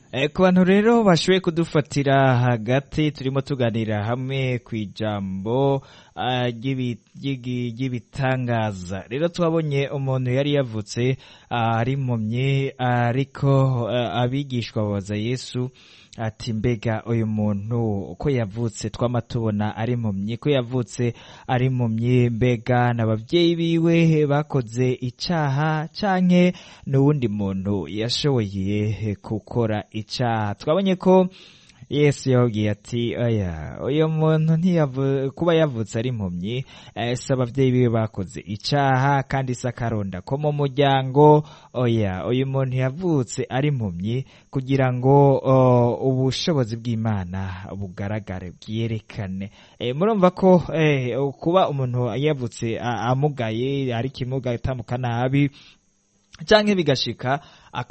Ku bantu rero bashoboye kudufatira hagati turimo tuganira hamwe ku ijambo ry'ibitangaza. Rero twabonye umuntu yari yavutse ari impumyi, ariko abigishwa babaza Yesu ati mbega uyu muntu uko yavutse twama tubona ari impumyi, ko yavutse ari impumyi, mbega n'abavyeyi biwe bakoze icaha canke n'uwundi muntu yashoboye gukora icaha? Twabonye ko Yesu yababwiye ati oya, uyu muntu kuba yavutse ari impumyi si abavyeyi biwe bakoze icaha, kandi si akaronda ko mu muryango. Oya, uyu muntu yavutse ari impumyi kugira ngo ubushobozi bw'Imana bugaragare, bwiyerekane. Murumva ko kuba umuntu yavutse amugaye, ari kimuga atambuka nabi, canke bigashika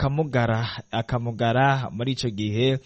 akamugara muri ico gihe,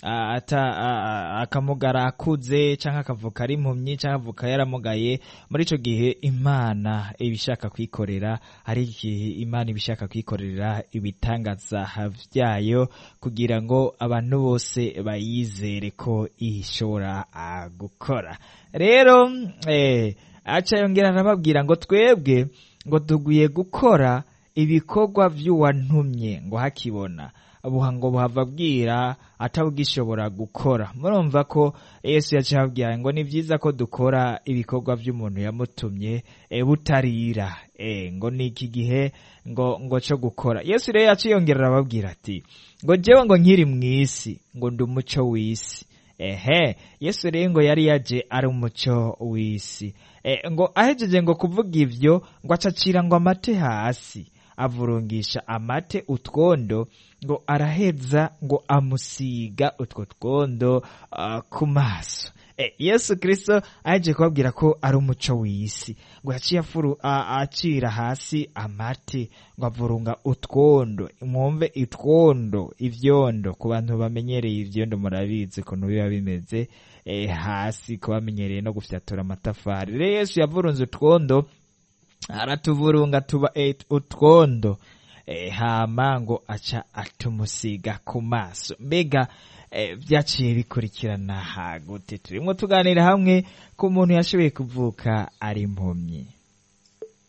akamugara akuze, canke akavuka ari impumyi, canke avuka yaramugaye, muri ico gihe Imana ibishaka kwikorera, ari igihe Imana ibishaka kwikorera ibitangaza vyayo kugira ngo abantu bose bayizere ko ishobora gukora. Rero aca yongera arababwira ngo twebwe ngo tugiye gukora ibikorwa vy'uwantumye ngo hakibona ngo buhava bwira atabugishobora gukora. Murumva ko Yesu yaciye ababwira ngo ni vyiza ko dukora ibikorwa vy'umuntu yamutumye butarira, ngo ni iki gihe ngo co gukora. Yesu rero yaciye yongera arababwira ati ngo jewe ngo nkiri mw'isi ngo ndi umuco w'isi. Yesu rero ngo yari yaje ari umuco w'isi. Ngo ahejeje ngo kuvuga ivyo ngo acacira ngo amate hasi, avurungisha amate utwondo, ngo araheza ngo amusiga utwo twondo ku maso. Yesu Kristo aje kubabwira ko ari umuco w'isi, ngo yaciye acira hasi amate ngo avurunga utwondo. Mwumve itwondo, ivyondo, ku bantu bamenyereye ivyondo murabizi ukuntu biba bimeze hasi, ku bamenyereye no gufyatura amatafari. Rero Yesu yavurunze utwondo, aratuvurunga tuba utwondo, hama ngo aca atumusiga ku maso. Mbega vyaciye bikurikirana hagute? Turimo tuganira hamwe ku muntu yashoboye kuvuka ari impumyi.